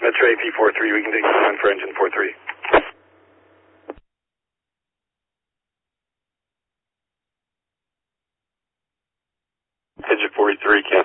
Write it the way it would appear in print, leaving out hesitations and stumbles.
That's Ray P43. We can take you on for engine 43. Engine 43, cancel.